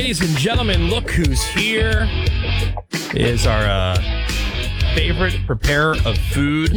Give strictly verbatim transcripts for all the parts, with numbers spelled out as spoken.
Ladies and gentlemen, look who's here. Is our uh, favorite preparer of food,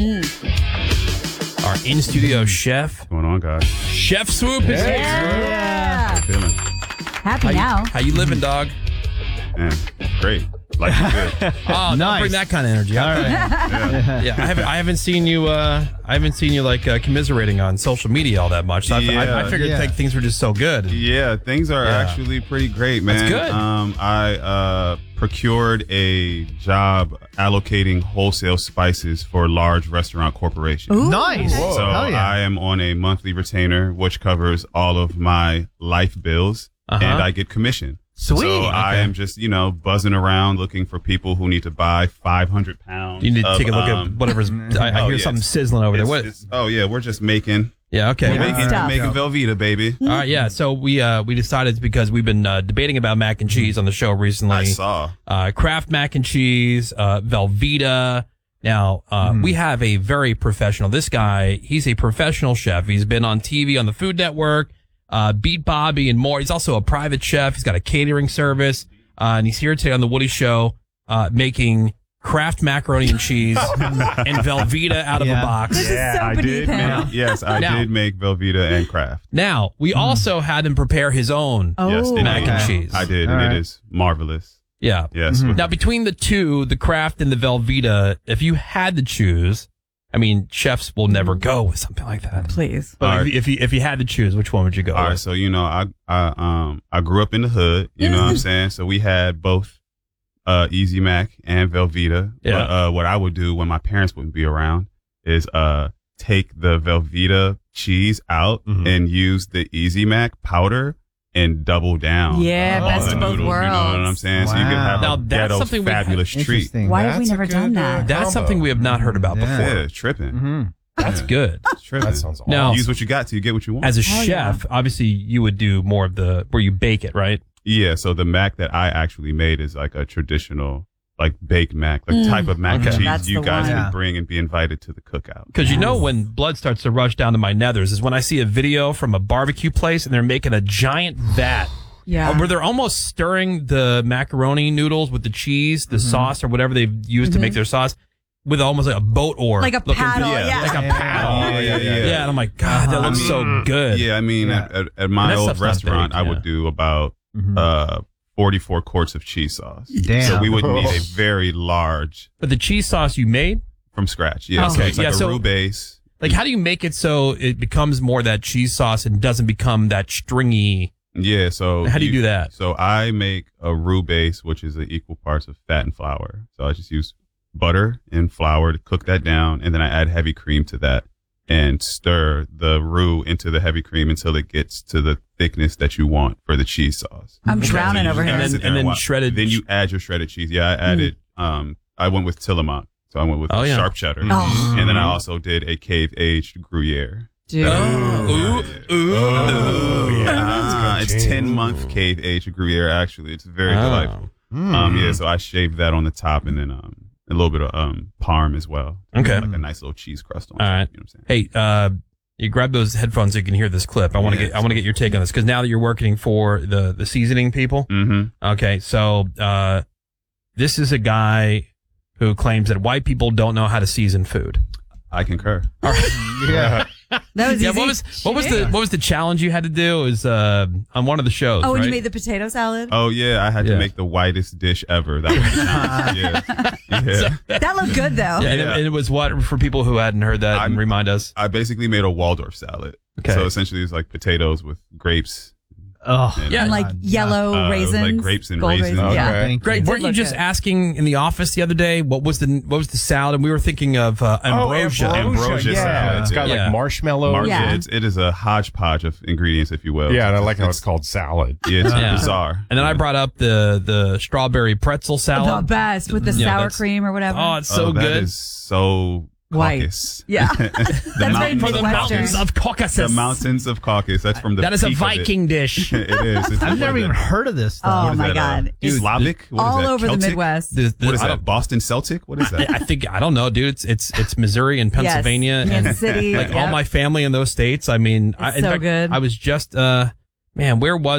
mm. our in-studio chef. What's going on, guys? Chef Swoop is here. Yeah. How you feeling? Happy how now. You, how you living, dog? Man, great. Like good. Oh, nice. Don't bring that kind of energy. All right. yeah. yeah, I haven't. I haven't seen you. Uh, I haven't seen you like uh, commiserating on social media all that much. So yeah, I, I figured yeah. like things were just so good. Yeah, things are yeah. actually pretty great, man. That's good. Um, I uh, procured a job allocating wholesale spices for large restaurant corporations. Ooh. Nice. Whoa. So yeah. I am on a monthly retainer, which covers all of my life bills, uh-huh. and I get commission. Sweet. So okay. I am just, you know, buzzing around looking for people who need to buy five hundred pounds. You need to of, take a look um, at whatever's. I, I oh, hear yes. something sizzling over it's, there. What? it's, oh yeah, we're just making. Yeah. Okay. We're making, Stuff. making Velveeta, baby. All right. Yeah. So we uh we decided because we've been uh, debating about mac and cheese on the show recently. I saw. Uh, Kraft mac and cheese, uh, Velveeta. Now, uh, mm. we have a very professional. This guy, he's a professional chef. He's been on T V on the Food Network. Uh, Beat Bobby and more. He's also a private chef. He's got a catering service. Uh, and he's here today on The Woody Show, uh, making Kraft macaroni and cheese and Velveeta out of yeah. a box. This yeah, is so I did him. make, yes, I Now- did make Velveeta and Kraft. Now, we mm. also had him prepare his own Oh. Yes, they mac did. and cheese. I did, All and right. it is marvelous. Yeah. Yes. Mhm. Now, between the two, the Kraft and the Velveeta, if you had to choose, I mean, chefs will never go with something like that. Please. But All if, right. you, if you if you had to choose, which one would you go All right, with? so you know, I I um I grew up in the hood. You know what I'm saying? So we had both uh Easy Mac and Velveeta. Yeah. But, uh, what I would do when my parents wouldn't be around is uh take the Velveeta cheese out Mhm. and use the Easy Mac powder and double down. Yeah, on best the of both noodles, worlds. You know what I'm saying? So you can have Now, a that's ghetto something we- fabulous treat. Interesting. Why have we That's a never good, done uh, that? That's combo. something we have not heard about Yeah. before. Yeah, tripping. Mm-hmm. That's good. It's tripping. That sounds awesome. Now- Use what you got till you get what you want. As a Hell chef, obviously you would do more of the where you bake it, right? Yeah, so the mac that I actually made is like a traditional, like baked mac, like Mm. type of mac Okay. and cheese That's you the guys one. can Yeah. bring and be invited to the cookout. Because you know when blood starts to rush down to my nethers is when I see a video from a barbecue place and they're making a giant vat Yeah. uh, where they're almost stirring the macaroni noodles with the cheese, the sauce, or whatever they've used to make their sauce with almost like a boat oar. Like a looking paddle, thing. yeah. Like a Yeah. paddle. Yeah, yeah, yeah. Yeah, and I'm like, God, that Uh-huh. looks so good. Yeah, I mean, Yeah. At, at, at my that old stuff's not restaurant, baked, I yeah. would do about Mhm. uh, forty-four quarts of cheese sauce. Damn. So we would need a very large But the cheese sauce you made, from scratch. Yeah, so Okay, it's like yeah, a so- roux base. like how do you make it so it becomes more that cheese sauce and doesn't become that stringy? Yeah, so How do you do that? So I make a roux base, which is the equal parts of fat and flour. So I just use butter and flour to cook that down, and then I add heavy cream to that and stir the roux into the heavy cream until it gets to the thickness that you want for the cheese sauce. I'm drowning So you over just here. gotta And sit then- there and then watch. shredded- Then you add your shredded cheese. Yeah, I added. Um, I went with Tillamook, so I went with Oh, yeah. sharp cheddar, Oh. and then I also did a cave aged Gruyere. Dude. Oh, ooh, ooh. Oh, yeah. Ah, That's it's good. ten month cave aged Gruyere. Actually, it's very Oh. delightful. Mm. Um, yeah, so I shaved that on the top, and then um, a little bit of um parm as well. Okay. like a nice little cheese crust on. All top, right. you know what I'm saying? Hey, uh, you grab those headphones so you can hear this clip. I want to Yeah. get I want to get your take on this because now that you're working for the the seasoning people. Mm-hmm. Okay, so uh, this is a guy who claims that white people don't know how to season food. I concur. All right. Yeah. That was Yeah, easy. what was what was the what was the challenge you had to do? It was uh, on one of the shows. Oh, when right? you made the potato salad? Oh yeah, I had Yeah. to make the whitest dish ever. That was the challenge. yeah. yeah. That looked good, though. Yeah, and, it, Yeah. and it was what for people who hadn't heard that and I'm- remind us. I basically made a Waldorf salad. Okay. So essentially, it's like potatoes with grapes. Oh. And, Yeah. And like yellow Uh, it was raisins. like grapes and gold raisins. Yeah. Okay. Thank Greg, you. weren't you look just good. asking in the office the other day what was the what was the salad? And we were thinking of uh, ambrosia. Oh, ambrosia. Ambrosia yeah. salad, It's got yeah. like marshmallow. Mar- Yeah. it's, it is a hodgepodge of ingredients, if you will. Yeah, and I like how It's- it's called salad. Yeah, it's Yeah. bizarre. And then I brought up the the strawberry pretzel The salad. best with the Yeah, sour that's- cream or whatever. Oh, it's so oh, good. That is so White. caucus. Yeah. the That's very mountains From the of Midwestern. mountains Caucasus. of Caucasus. The mountains of Caucasus. That's from the That is a peak of it. Viking dish. it is. It's, I've what never is even that? heard of this stuff. Oh, What is my that, God. Uh, It's Slavic? What is all that? over Celtic? the Midwest. The- the- What is I that? don't- Boston Celtic? What is that? I think I don't know, dude. It's it's it's Missouri and Pennsylvania Yes. and Kansas City. like all Yep. my family in those states. I mean, I, It's in so fact, good. I was just uh, man, where was